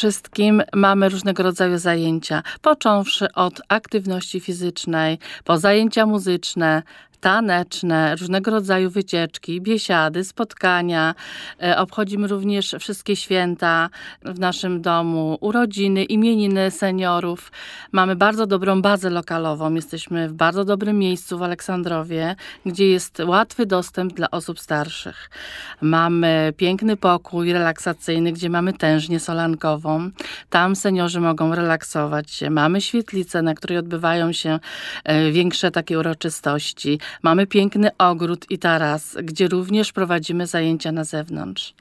wszystkim mamy różnego rodzaju zajęcia, począwszy od aktywności fizycznej, po zajęcia muzyczne, taneczne, różnego rodzaju wycieczki, biesiady, spotkania. Obchodzimy również wszystkie święta w naszym domu, urodziny, imieniny seniorów. Mamy bardzo dobrą bazę lokalową. Jesteśmy w bardzo dobrym miejscu w Aleksandrowie, gdzie jest łatwy dostęp dla osób starszych. Mamy piękny pokój relaksacyjny, gdzie mamy tężnię solankową. Tam seniorzy mogą relaksować się. Mamy świetlicę, na której odbywają się większe takie uroczystości. Mamy piękny ogród i taras, gdzie również prowadzimy zajęcia na zewnątrz.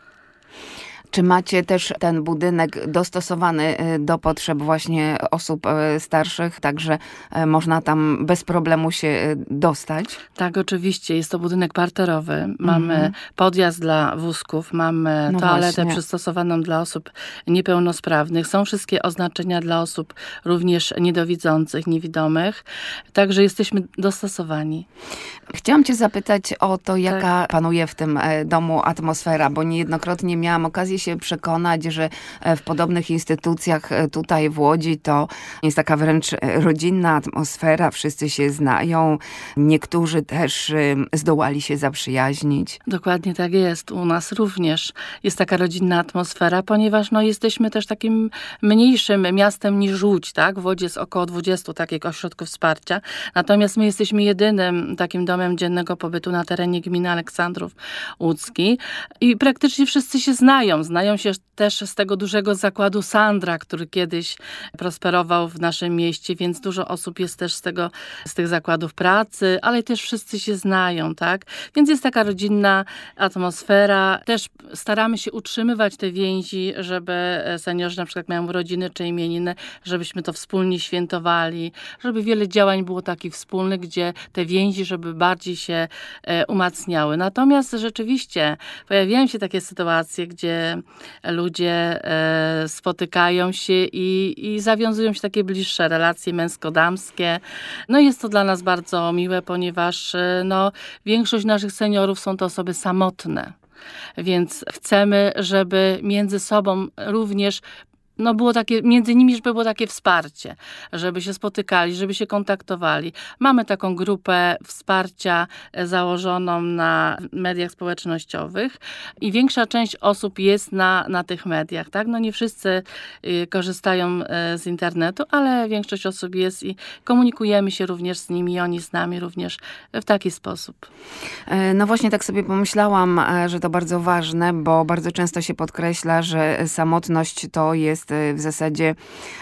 Czy macie też ten budynek dostosowany do potrzeb właśnie osób starszych, także można tam bez problemu się dostać? Tak, oczywiście. Jest to budynek parterowy. Mamy podjazd dla wózków, mamy toaletę przystosowaną dla osób niepełnosprawnych. Są wszystkie oznaczenia dla osób również niedowidzących, niewidomych. Także jesteśmy dostosowani. Chciałam cię zapytać o to, jaka panuje w tym domu atmosfera, bo niejednokrotnie miałam okazję się przekonać, że w podobnych instytucjach tutaj w Łodzi to jest taka wręcz rodzinna atmosfera, wszyscy się znają, niektórzy też zdołali się zaprzyjaźnić. Dokładnie tak jest. U nas również jest taka rodzinna atmosfera, ponieważ jesteśmy też takim mniejszym miastem niż Łódź, tak? W Łodzi jest około 20 takich ośrodków wsparcia, natomiast my jesteśmy jedynym takim domem dziennego pobytu na terenie gminy Aleksandrów Łódzki i praktycznie wszyscy się znają się też z tego dużego zakładu Sandra, który kiedyś prosperował w naszym mieście, więc dużo osób jest też z tych zakładów pracy, ale też wszyscy się znają, tak? Więc jest taka rodzinna atmosfera. Też staramy się utrzymywać te więzi, żeby seniorzy na przykład mają urodziny czy imieniny, żebyśmy to wspólnie świętowali, żeby wiele działań było takich wspólnych, gdzie te więzi, żeby bardziej się umacniały. Natomiast rzeczywiście pojawiają się takie sytuacje, gdzie ludzie spotykają się i zawiązują się takie bliższe relacje męsko-damskie. Jest to dla nas bardzo miłe, ponieważ większość naszych seniorów są to osoby samotne. Więc chcemy, żeby między sobą również było takie, między nimi, żeby było takie wsparcie, żeby się spotykali, żeby się kontaktowali. Mamy taką grupę wsparcia założoną na mediach społecznościowych i większa część osób jest na tych mediach, tak? Nie wszyscy korzystają z internetu, ale większość osób jest i komunikujemy się również z nimi, oni z nami również w taki sposób. Właśnie tak sobie pomyślałam, że to bardzo ważne, bo bardzo często się podkreśla, że samotność to jest w zasadzie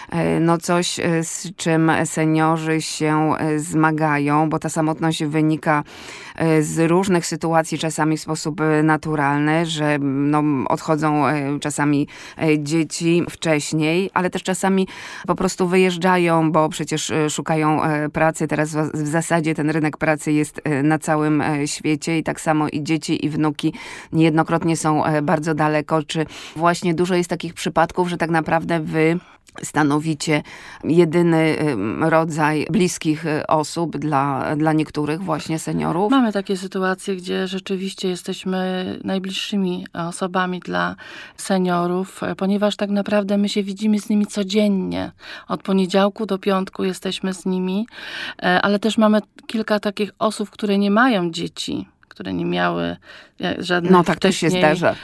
coś, z czym seniorzy się zmagają, bo ta samotność wynika z różnych sytuacji, czasami w sposób naturalny, że odchodzą czasami dzieci wcześniej, ale też czasami po prostu wyjeżdżają, bo przecież szukają pracy. Teraz w zasadzie ten rynek pracy jest na całym świecie i tak samo i dzieci, i wnuki niejednokrotnie są bardzo daleko. Czy właśnie dużo jest takich przypadków, że tak naprawdę wy stanowicie jedyny rodzaj bliskich osób dla niektórych właśnie seniorów? Mamy takie sytuacje, gdzie rzeczywiście jesteśmy najbliższymi osobami dla seniorów, ponieważ tak naprawdę my się widzimy z nimi codziennie. Od poniedziałku do piątku jesteśmy z nimi, ale też mamy kilka takich osób, które nie mają dzieci, które nie miały żadnych tak też się zdarza.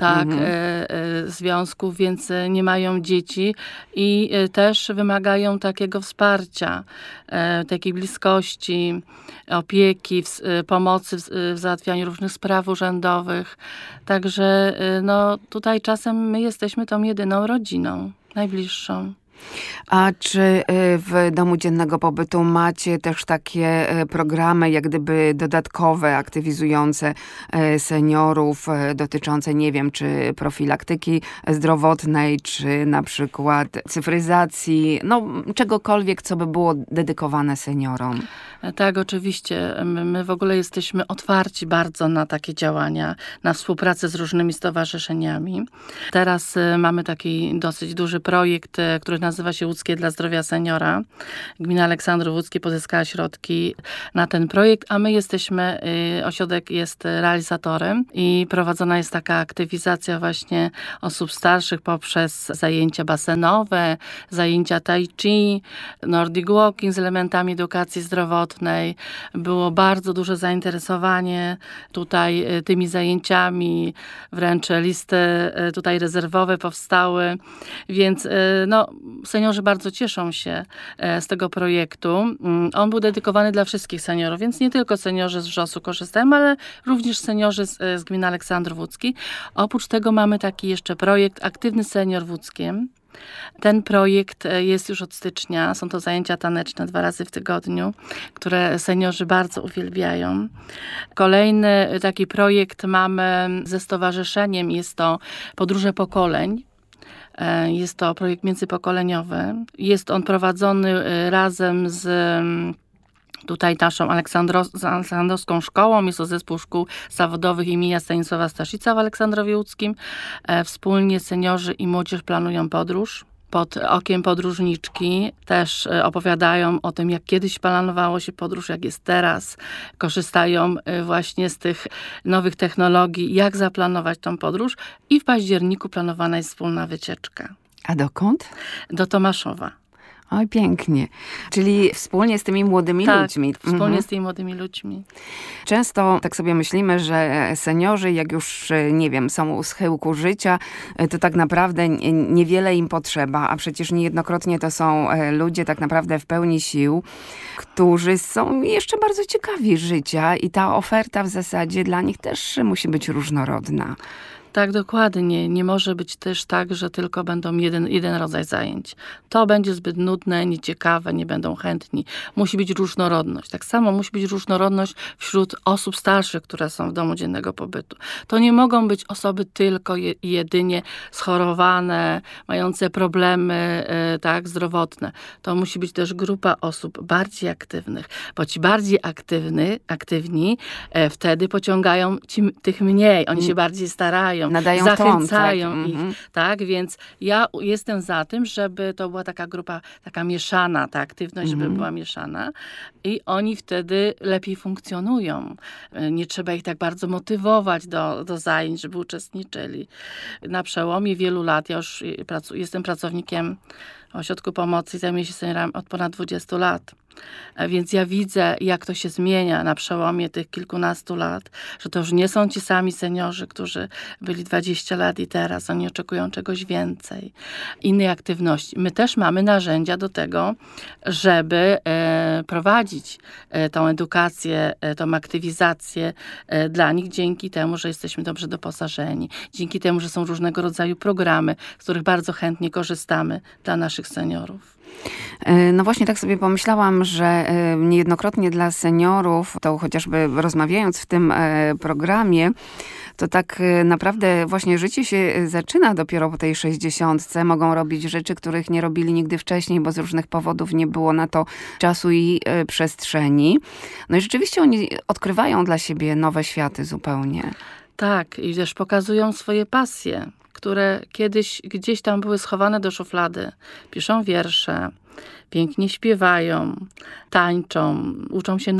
Związków, więc nie mają dzieci i też wymagają takiego wsparcia, takiej bliskości, opieki, pomocy w załatwianiu różnych spraw urzędowych. Także tutaj czasem my jesteśmy tą jedyną rodziną, najbliższą. A czy w domu dziennego pobytu macie też takie programy, jak gdyby dodatkowe, aktywizujące seniorów, dotyczące, nie wiem, czy profilaktyki zdrowotnej, czy na przykład cyfryzacji, czegokolwiek, co by było dedykowane seniorom? Tak, oczywiście. My w ogóle jesteśmy otwarci bardzo na takie działania, na współpracę z różnymi stowarzyszeniami. Teraz mamy taki dosyć duży projekt, który nazywa się Łódzkie dla Zdrowia Seniora. Gmina Aleksandrów Łódzki pozyskała środki na ten projekt, a my jesteśmy, ośrodek jest realizatorem i prowadzona jest taka aktywizacja właśnie osób starszych poprzez zajęcia basenowe, zajęcia tai chi, nordic walking z elementami edukacji zdrowotnej. Było bardzo duże zainteresowanie tutaj tymi zajęciami, wręcz listy tutaj rezerwowe powstały, więc seniorzy bardzo cieszą się z tego projektu. On był dedykowany dla wszystkich seniorów, więc nie tylko seniorzy z WRZOS-u korzystają, ale również seniorzy z gminy Aleksandrów Łódzki. Oprócz tego mamy taki jeszcze projekt Aktywny Senior w Łódzkiem. Ten projekt jest już od stycznia. Są to zajęcia taneczne 2 razy w tygodniu, które seniorzy bardzo uwielbiają. Kolejny taki projekt mamy ze stowarzyszeniem. Jest to Podróże Pokoleń. Jest to projekt międzypokoleniowy. Jest on prowadzony razem z tutaj naszą Aleksandrowską Szkołą. Jest to Zespół Szkół Zawodowych imienia Stanisława Staszica w Aleksandrowie Łódzkim. Wspólnie seniorzy i młodzież planują podróż. Pod okiem podróżniczki też opowiadają o tym, jak kiedyś planowało się podróż, jak jest teraz. Korzystają właśnie z tych nowych technologii, jak zaplanować tą podróż. I w październiku planowana jest wspólna wycieczka. A dokąd? Do Tomaszowa. Oj, pięknie. Czyli wspólnie z tymi młodymi ludźmi. Wspólnie z tymi młodymi ludźmi. Często tak sobie myślimy, że seniorzy, jak już, nie wiem, są u schyłku życia, to tak naprawdę niewiele im potrzeba, a przecież niejednokrotnie to są ludzie tak naprawdę w pełni sił, którzy są jeszcze bardzo ciekawi życia i ta oferta w zasadzie dla nich też musi być różnorodna. Tak, dokładnie. Nie może być też tak, że tylko będą jeden rodzaj zajęć. To będzie zbyt nudne, nieciekawe, nie będą chętni. Musi być różnorodność. Tak samo musi być różnorodność wśród osób starszych, które są w domu dziennego pobytu. To nie mogą być osoby tylko jedynie schorowane, mające problemy zdrowotne. To musi być też grupa osób bardziej aktywnych, bo ci bardziej aktywni wtedy pociągają tych mniej. Oni się bardziej starają. Nadają zachęcają ton, ich. Tak, więc ja jestem za tym, żeby to była taka grupa, taka mieszana, ta aktywność, żeby była mieszana i oni wtedy lepiej funkcjonują. Nie trzeba ich tak bardzo motywować do zajęć, żeby uczestniczyli. Na przełomie wielu lat, ja już jestem pracownikiem ośrodku pomocy i zajmuję się seniorami od ponad 20 lat. Więc ja widzę, jak to się zmienia na przełomie tych kilkunastu lat, że to już nie są ci sami seniorzy, którzy byli 20 lat i teraz oni oczekują czegoś więcej, innej aktywności. My też mamy narzędzia do tego, żeby prowadzić tą edukację, tą aktywizację dla nich dzięki temu, że jesteśmy dobrze doposażeni, dzięki temu, że są różnego rodzaju programy, z których bardzo chętnie korzystamy dla naszych seniorów. No właśnie tak sobie pomyślałam, że niejednokrotnie dla seniorów, to chociażby rozmawiając w tym programie, to tak naprawdę właśnie życie się zaczyna dopiero po tej 60. Mogą robić rzeczy, których nie robili nigdy wcześniej, bo z różnych powodów nie było na to czasu i przestrzeni. No i rzeczywiście oni odkrywają dla siebie nowe światy zupełnie. Tak, i też pokazują swoje pasje, które kiedyś gdzieś tam były schowane do szuflady. Piszą wiersze, pięknie śpiewają, tańczą, uczą się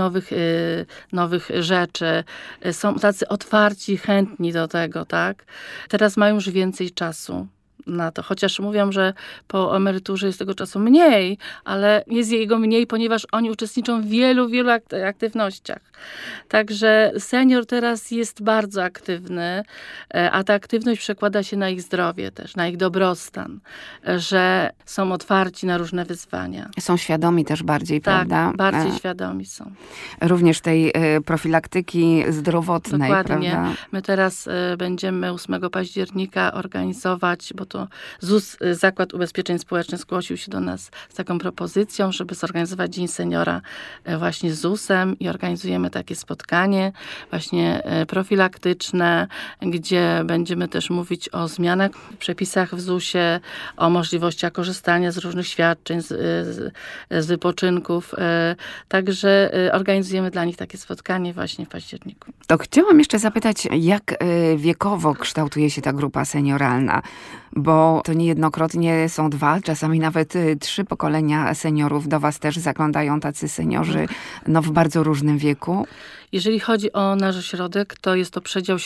nowych rzeczy. Są tacy otwarci, chętni do tego, tak? Teraz mają już więcej czasu na to. Chociaż mówią, że po emeryturze jest tego czasu mniej, ale jest jego mniej, ponieważ oni uczestniczą w wielu aktywnościach. Także senior teraz jest bardzo aktywny, a ta aktywność przekłada się na ich zdrowie też, na ich dobrostan, że są otwarci na różne wyzwania. Są świadomi też bardziej, prawda? Tak, bardziej świadomi są. Również tej profilaktyki zdrowotnej, dokładnie. Prawda? My teraz będziemy 8 października organizować, bo to ZUS, Zakład Ubezpieczeń Społecznych, zgłosił się do nas z taką propozycją, żeby zorganizować Dzień Seniora właśnie z ZUS-em i organizujemy takie spotkanie właśnie profilaktyczne, gdzie będziemy też mówić o zmianach w przepisach w ZUS-ie, o możliwościach korzystania z różnych świadczeń, z wypoczynków. Także organizujemy dla nich takie spotkanie właśnie w październiku. To chciałam jeszcze zapytać, jak wiekowo kształtuje się ta grupa senioralna? bo to niejednokrotnie są 2, czasami nawet 3 pokolenia seniorów. Do was też zaglądają tacy seniorzy w bardzo różnym wieku. Jeżeli chodzi o nasz ośrodek, to jest to przedział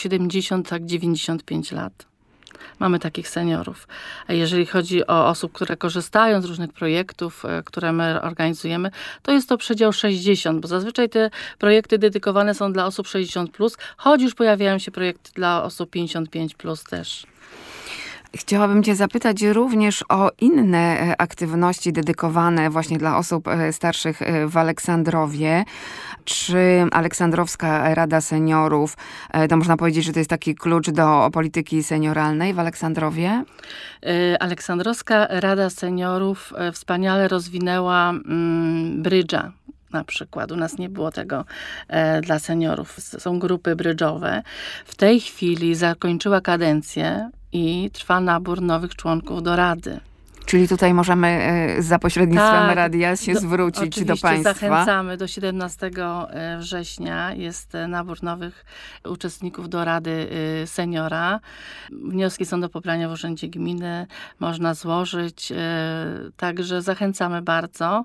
70-95 lat. Mamy takich seniorów. A jeżeli chodzi o osób, które korzystają z różnych projektów, które my organizujemy, to jest to przedział 60, bo zazwyczaj te projekty dedykowane są dla osób 60+, choć już pojawiają się projekty dla osób 55+ też. Chciałabym cię zapytać również o inne aktywności dedykowane właśnie dla osób starszych w Aleksandrowie. Czy Aleksandrowska Rada Seniorów, to można powiedzieć, że to jest taki klucz do polityki senioralnej w Aleksandrowie? Aleksandrowska Rada Seniorów wspaniale rozwinęła brydża. Na przykład. U nas nie było tego dla seniorów. Są grupy brydżowe. W tej chwili zakończyła kadencję i trwa nabór nowych członków do Rady. Czyli tutaj możemy za pośrednictwem radia się zwrócić do państwa. Zachęcamy. Do 17 września jest nabór nowych uczestników do Rady Seniora. Wnioski są do pobrania w Urzędzie Gminy. Można złożyć. Także zachęcamy bardzo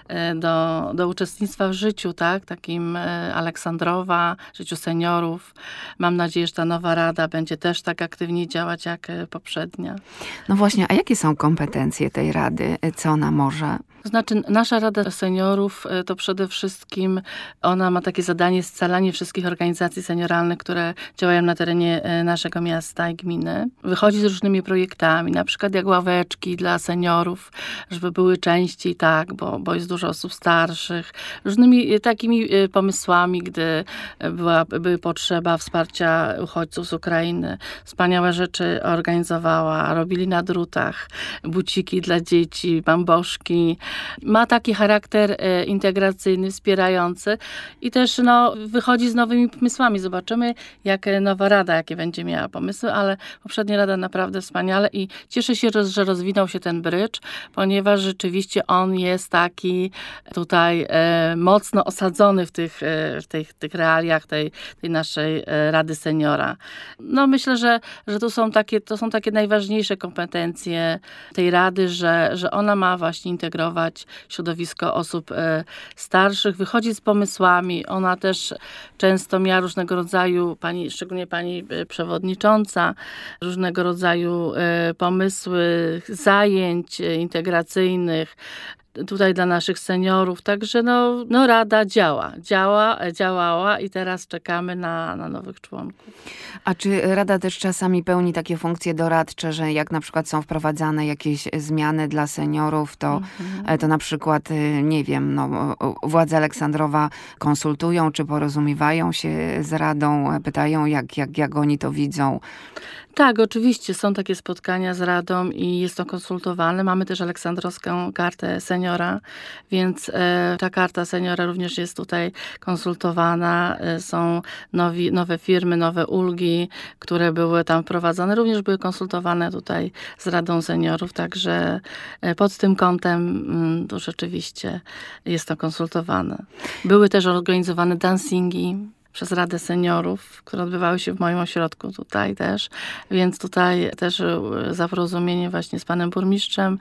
do uczestnictwa w życiu, tak? Takim Aleksandrowa, życiu seniorów. Mam nadzieję, że ta nowa Rada będzie też tak aktywnie działać jak poprzednia. No właśnie, a jakie są kompetencje tej Rady? Co ona może? To znaczy, nasza Rada Seniorów to przede wszystkim, ona ma takie zadanie scalanie wszystkich organizacji senioralnych, które działają na terenie naszego miasta i gminy. Wychodzi z różnymi projektami, na przykład jak ławeczki dla seniorów, żeby były częściej, tak, bo jest dużo osób starszych. Różnymi takimi pomysłami, gdy była potrzeba wsparcia uchodźców z Ukrainy. Wspaniałe rzeczy organizowała, robili na drutach, buciki dla dzieci, bamboszki. Ma taki charakter integracyjny, wspierający i też wychodzi z nowymi pomysłami. Zobaczymy, jak nowa Rada, jakie będzie miała pomysły, ale poprzednia Rada naprawdę wspaniale i cieszę się, że rozwinął się ten brydż, ponieważ rzeczywiście on jest taki tutaj mocno osadzony w tych realiach tej naszej Rady Seniora. No myślę, że to są takie najważniejsze kompetencje tej Rady, że ona ma właśnie integrować środowisko osób starszych, wychodzi z pomysłami. Ona też często miała różnego rodzaju, szczególnie pani przewodnicząca, różnego rodzaju pomysły zajęć integracyjnych tutaj dla naszych seniorów. Także Rada działała i teraz czekamy na nowych członków. A czy Rada też czasami pełni takie funkcje doradcze, że jak na przykład są wprowadzane jakieś zmiany dla seniorów, to na przykład, nie wiem, władze Aleksandrowa konsultują, czy porozumiewają się z Radą, pytają jak oni to widzą? Tak, oczywiście są takie spotkania z Radą i jest to konsultowane. Mamy też Aleksandrowską Kartę Seniora, więc ta Karta Seniora również jest tutaj konsultowana. Są nowe firmy, nowe ulgi, które były tam wprowadzone. Również były konsultowane tutaj z Radą Seniorów, także pod tym kątem to rzeczywiście jest to konsultowane. Były też organizowane dancingi przez Radę Seniorów, które odbywały się w moim ośrodku tutaj też, więc tutaj też za porozumienie właśnie z panem burmistrzem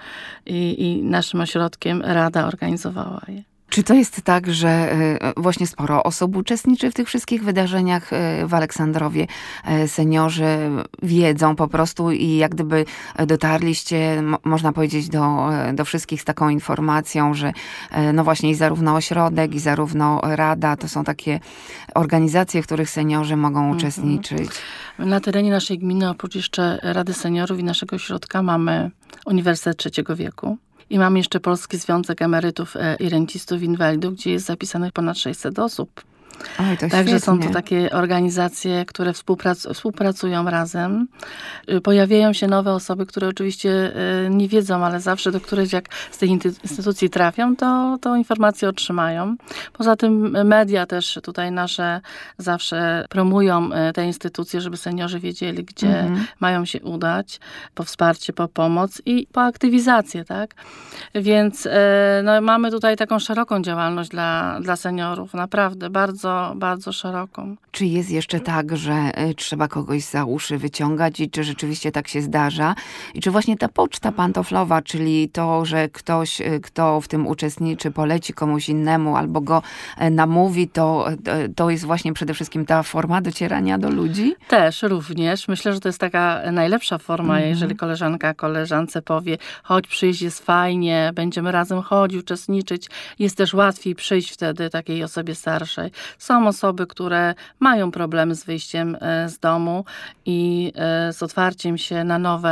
i naszym ośrodkiem Rada organizowała je. Czy to jest tak, że właśnie sporo osób uczestniczy w tych wszystkich wydarzeniach w Aleksandrowie? Seniorzy wiedzą po prostu i jak gdyby dotarliście, można powiedzieć, do wszystkich z taką informacją, że właśnie i zarówno ośrodek, i zarówno Rada to są takie organizacje, w których seniorzy mogą uczestniczyć. Na terenie naszej gminy, oprócz jeszcze Rady Seniorów i naszego ośrodka, mamy Uniwersytet Trzeciego Wieku. I mam jeszcze Polski Związek Emerytów i Rencistów Inwalidów, gdzie jest zapisanych ponad 600 osób. Oj, to Także świetnie. są to takie organizacje, które współpracują razem. Pojawiają się nowe osoby, które oczywiście nie wiedzą, ale zawsze do których jak z tej instytucji trafią, to informacje otrzymają. Poza tym media też tutaj nasze zawsze promują te instytucje, żeby seniorzy wiedzieli, gdzie mają się udać po wsparcie, po pomoc i po aktywizację, tak? Więc mamy tutaj taką szeroką działalność dla seniorów. Naprawdę bardzo bardzo, bardzo szeroką. Czy jest jeszcze tak, że trzeba kogoś za uszy wyciągać i czy rzeczywiście tak się zdarza? I czy właśnie ta poczta pantoflowa, czyli to, że ktoś, kto w tym uczestniczy, poleci komuś innemu albo go namówi, to jest właśnie przede wszystkim ta forma docierania do ludzi? Też również. Myślę, że to jest taka najlepsza forma, jeżeli koleżanka koleżance powie, chodź, przyjść, jest fajnie, będziemy razem chodzić, uczestniczyć. Jest też łatwiej przyjść wtedy takiej osobie starszej. Są osoby, które mają problemy z wyjściem z domu i z otwarciem się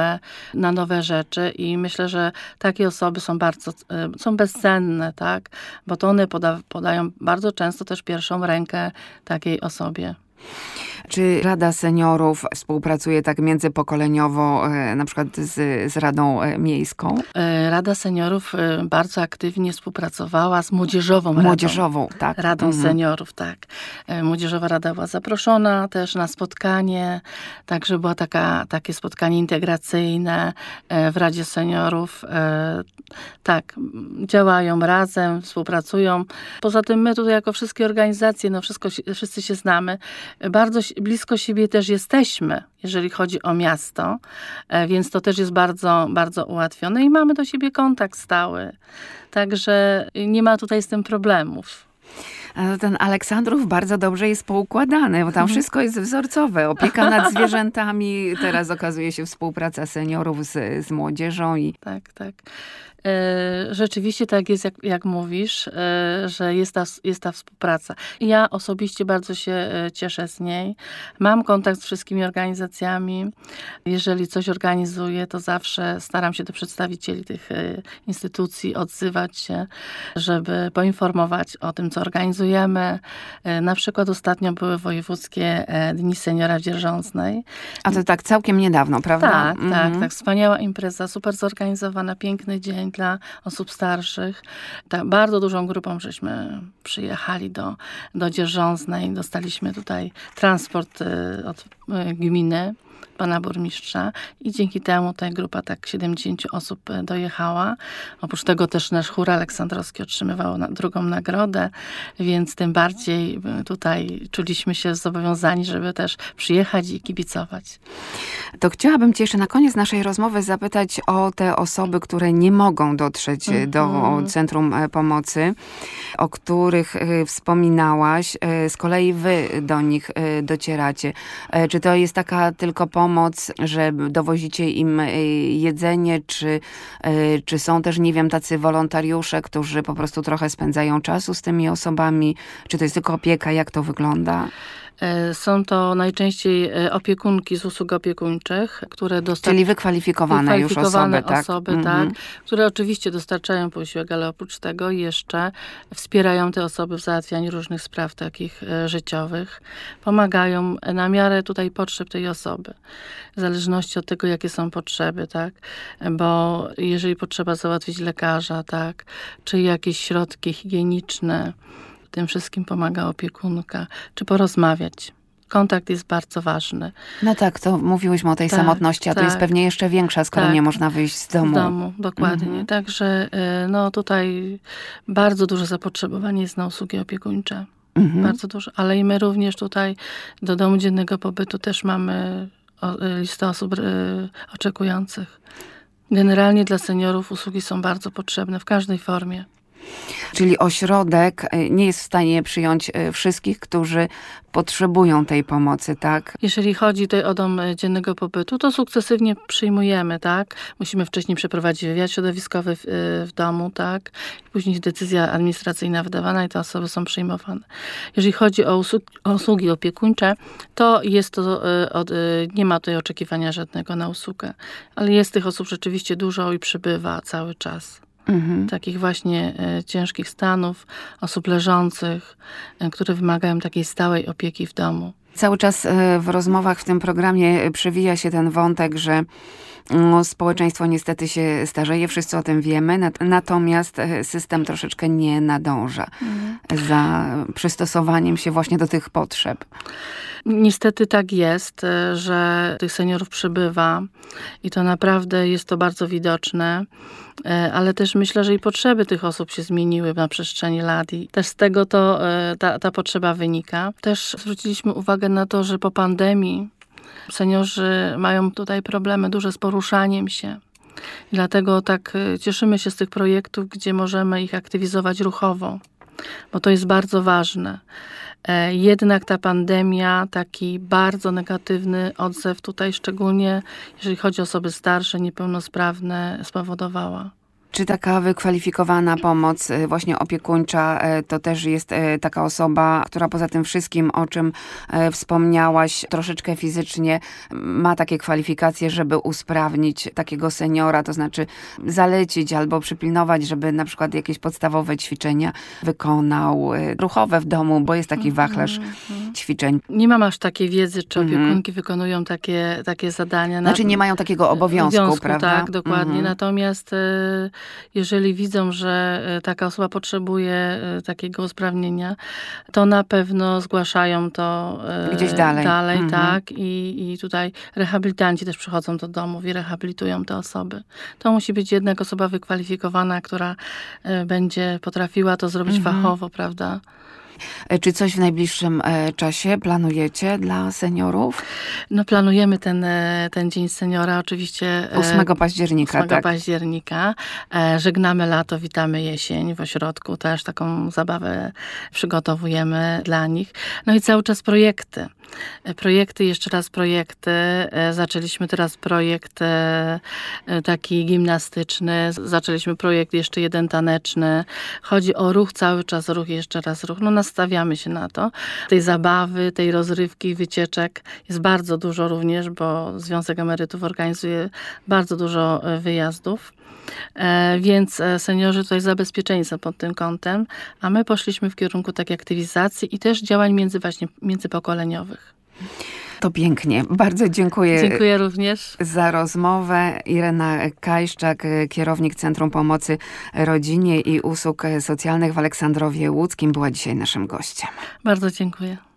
na nowe rzeczy i myślę, że takie osoby są bezcenne, tak? Bo to one podają bardzo często też pierwszą rękę takiej osobie. Czy Rada Seniorów współpracuje tak międzypokoleniowo, na przykład z Radą Miejską? Rada Seniorów bardzo aktywnie współpracowała z Młodzieżową Radą. Młodzieżową, tak. Radą Seniorów, tak. Młodzieżowa Rada była zaproszona też na spotkanie, także było takie spotkanie integracyjne w Radzie Seniorów. Tak, działają razem, współpracują. Poza tym my tutaj jako wszystkie organizacje, wszyscy się znamy, bardzo blisko siebie też jesteśmy, jeżeli chodzi o miasto, więc to też jest bardzo, bardzo ułatwione i mamy do siebie kontakt stały. Także nie ma tutaj z tym problemów. Ten Aleksandrów bardzo dobrze jest poukładany, bo tam wszystko jest wzorcowe. Opieka nad zwierzętami, teraz okazuje się współpraca seniorów z młodzieżą. Tak. Rzeczywiście tak jest, jak mówisz, że jest ta współpraca. Ja osobiście bardzo się cieszę z niej. Mam kontakt z wszystkimi organizacjami. Jeżeli coś organizuję, to zawsze staram się do przedstawicieli tych instytucji odzywać się, żeby poinformować o tym, co organizujemy. Na przykład ostatnio były wojewódzkie Dni Seniora w Dzierżąsnej. A to tak całkiem niedawno, prawda? Tak. Wspaniała impreza, super zorganizowana, piękny dzień dla osób starszych. Tak, bardzo dużą grupą żeśmy przyjechali do Dzierżąsnej. Dostaliśmy tutaj transport od gminy, pana burmistrza i dzięki temu ta grupa 70 osób dojechała. Oprócz tego też nasz chór aleksandrowski otrzymywał drugą nagrodę, więc tym bardziej tutaj czuliśmy się zobowiązani, żeby też przyjechać i kibicować. To chciałabym cię jeszcze na koniec naszej rozmowy zapytać o te osoby, które nie mogą dotrzeć do Centrum Pomocy, o których wspominałaś. Z kolei wy do nich docieracie. Czy to jest taka tylko pomoc, że dowozicie im jedzenie, czy są też, nie wiem, tacy wolontariusze, którzy po prostu trochę spędzają czasu z tymi osobami? Czy to jest tylko opieka? Jak to wygląda? Są to najczęściej opiekunki z usług opiekuńczych, które Czyli wykwalifikowane już osoby, tak? Tak, które oczywiście dostarczają posiłek, ale oprócz tego jeszcze wspierają te osoby w załatwianiu różnych spraw takich życiowych. Pomagają na miarę tutaj potrzeb tej osoby. W zależności od tego, jakie są potrzeby, tak? Bo jeżeli potrzeba załatwić lekarza, tak? Czy jakieś środki higieniczne, tym wszystkim pomaga opiekunka, czy porozmawiać. Kontakt jest bardzo ważny. No tak, to mówiłyśmy o tej samotności, a to jest pewnie jeszcze większa, skoro nie można wyjść z domu. Z domu, dokładnie. Także tutaj bardzo duże zapotrzebowanie jest na usługi opiekuńcze. Bardzo duże. Ale i my również tutaj do domu dziennego pobytu też mamy listę osób oczekujących. Generalnie dla seniorów usługi są bardzo potrzebne w każdej formie. Czyli ośrodek nie jest w stanie przyjąć wszystkich, którzy potrzebują tej pomocy, tak? Jeżeli chodzi tutaj o dom dziennego pobytu, to sukcesywnie przyjmujemy, tak? Musimy wcześniej przeprowadzić wywiad środowiskowy w domu, tak? Później decyzja administracyjna wydawana i te osoby są przyjmowane. Jeżeli chodzi o usługi opiekuńcze, to jest to, nie ma tutaj oczekiwania żadnego na usługę. Ale jest tych osób rzeczywiście dużo i przybywa cały czas. Takich właśnie ciężkich stanów, osób leżących, które wymagają takiej stałej opieki w domu. Cały czas w rozmowach w tym programie przewija się ten wątek, że społeczeństwo niestety się starzeje, wszyscy o tym wiemy, natomiast system troszeczkę nie nadąża za przystosowaniem się właśnie do tych potrzeb. Niestety tak jest, że tych seniorów przybywa i to naprawdę jest to bardzo widoczne, ale też myślę, że i potrzeby tych osób się zmieniły na przestrzeni lat i też z tego ta potrzeba wynika. Też zwróciliśmy uwagę na to, że po pandemii seniorzy mają tutaj problemy duże z poruszaniem się. I dlatego tak cieszymy się z tych projektów, gdzie możemy ich aktywizować ruchowo, bo to jest bardzo ważne. Jednak ta pandemia taki bardzo negatywny odzew tutaj, szczególnie jeżeli chodzi o osoby starsze, niepełnosprawne, spowodowała. Czy taka wykwalifikowana pomoc właśnie opiekuńcza to też jest taka osoba, która poza tym wszystkim, o czym wspomniałaś, troszeczkę fizycznie ma takie kwalifikacje, żeby usprawnić takiego seniora, to znaczy zalecić albo przypilnować, żeby na przykład jakieś podstawowe ćwiczenia wykonał, ruchowe w domu, bo jest taki wachlarz ćwiczeń. Nie mam aż takiej wiedzy, czy opiekunki wykonują takie zadania. Znaczy nie mają takiego obowiązku, prawda? Tak, dokładnie. Natomiast jeżeli widzą, że taka osoba potrzebuje takiego usprawnienia, to na pewno zgłaszają to gdzieś dalej. Tak. I tutaj rehabilitanci też przychodzą do domów i rehabilitują te osoby. To musi być jednak osoba wykwalifikowana, która będzie potrafiła to zrobić fachowo, prawda? Czy coś w najbliższym czasie planujecie dla seniorów? No planujemy ten Dzień Seniora oczywiście 8 października, 8 tak? października. Żegnamy lato, witamy jesień w ośrodku. Też taką zabawę przygotowujemy dla nich. No i cały czas projekty. Jeszcze raz projekty. Zaczęliśmy teraz projekt taki gimnastyczny. Zaczęliśmy projekt jeszcze jeden taneczny. Chodzi o ruch, cały czas ruch, jeszcze raz ruch. No nastawiamy się na to. Tej zabawy, tej rozrywki, wycieczek jest bardzo dużo również, bo Związek Emerytów organizuje bardzo dużo wyjazdów. Więc seniorzy tutaj zabezpieczeni są pod tym kątem, a my poszliśmy w kierunku takiej aktywizacji i też działań międzypokoleniowych. To pięknie. Bardzo dziękuję. Dziękuję również za rozmowę. Irena Kajszczak, kierownik Centrum Pomocy Rodzinie i Usług Socjalnych w Aleksandrowie Łódzkim, była dzisiaj naszym gościem. Bardzo dziękuję.